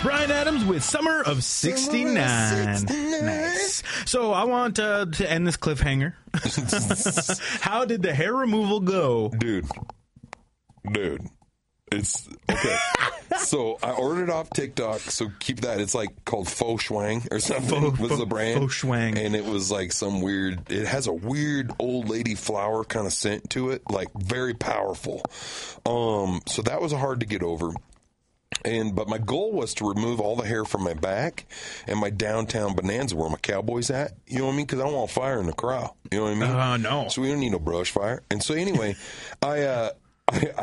Bryan Adams with Summer of 69. Nice. So I want to end this cliffhanger. How did the hair removal go? Dude. It's okay. So I ordered it off TikTok, so keep that. It's like called Faux Schwang or something was the brand. Faux Schwang. And it was like some weird, it has a weird old lady flower kind of scent to it, like very powerful. So that was hard to get over. But my goal was to remove all the hair from my back and my downtown bonanza where my cowboy's at. You know what I mean? Because I don't want fire in the crowd. You know what I mean? No. So we don't need no brush fire. And so anyway, I